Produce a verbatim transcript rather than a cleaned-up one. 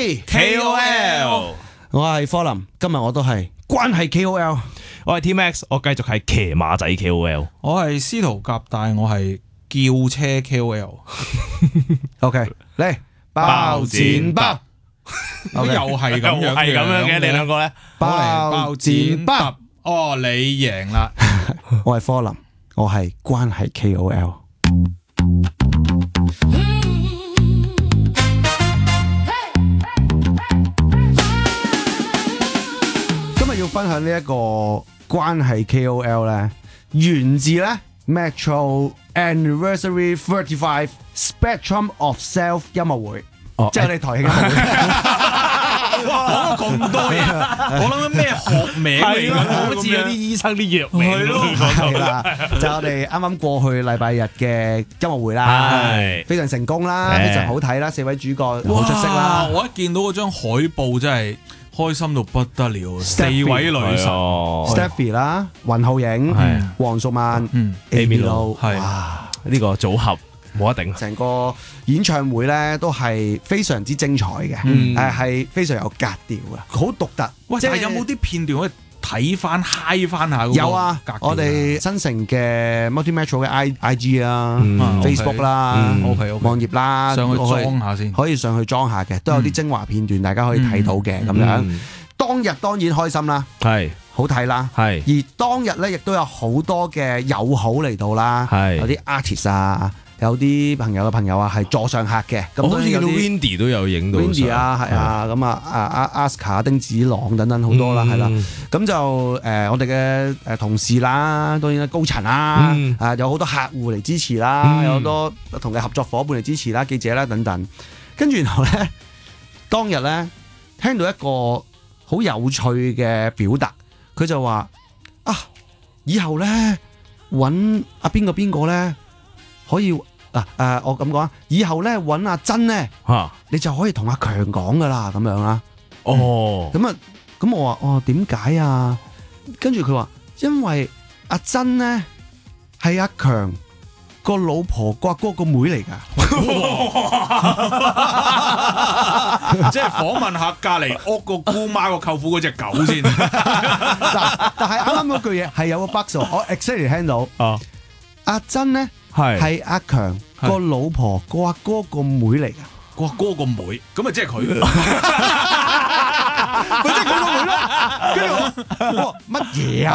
係 K O L， 我係科林，今日我都係關係 K O L， 我係 T Max， 我繼續係騎馬仔 K O L， 我係司徒夾帶，我係叫車 K O L。 OK， 嚟包剪包， 又係咁樣， 又係咁樣嘅，你兩個咧？ 包剪包。 哦，你贏啦！ 我係科林，我係關係 K O L。今日要分享呢一個關係 K O L 咧，源自咧 Metro Anniversary thirty-five Spectrum of Self 音樂會， 哦， 即係我哋台慶音樂會。 講咗咁多嘢，我諗緊咩學名嚟㗎？ 好似有啲醫生啲藥名咯。 係啦，就我哋啱啱過去禮拜日嘅音樂會啦， 係非常成功啦，非常好睇啦，四位主角好出色啦。 我一見到嗰張海報真係開心到不得了，四位女神 Stephy 啦、雲浩影、黃淑曼、Amy Lo， 係哇， 呢個組合冇得頂。 成個演唱會咧都係非常之精彩嘅，誒係非常有格調嘅，好獨特。 喂，但係有冇啲片段可以睇翻 high 翻下？ 有啊，我哋新城嘅 Multi Metro 嘅 I I G 啦、Facebook 啦、網頁啦， 上去裝下先， 可以上去裝下嘅，都有啲精華片段，大家可以睇到嘅咁樣。當日當然開心啦， 係好睇啦， 係。 而當日咧亦都有好多嘅友好嚟到啦， 係有啲 artist 啊。有啲朋友嘅朋友啊，係座上客嘅，咁好似見到 Windy 都有影到 Windy 啊，係啊，咁啊，阿阿 Aska、丁子朗等等好多啦，係啦，咁就誒我哋嘅誒同事啦，當然啦高層啦，啊有好多客戶嚟支持啦，有好多不同嘅合作夥伴嚟支持啦，記者啦等等，跟住然後咧，當日咧聽到一個好有趣嘅表達，佢就話啊，以後咧揾阿邊個邊個咧。可以嗱誒、啊，我咁講啊，以後咧揾阿珍咧， 嚇你就可以同阿強講噶啦，咁樣啦。 哦， 咁啊，咁我話哦點解啊？跟住佢話，因為阿珍咧係阿強個老婆個阿哥個妹嚟㗎。 即係訪問下隔離屋個姑媽個舅父嗰隻狗先。 嗱，但係啱啱嗰句嘢係有個 bug 喎，我 exactly 聽到。哦，阿珍咧。係係阿強個老婆個阿哥個妹嚟噶， 個阿哥個妹，咁啊即係佢， 咪即係佢個妹咯。跟住我，乜嘢啊？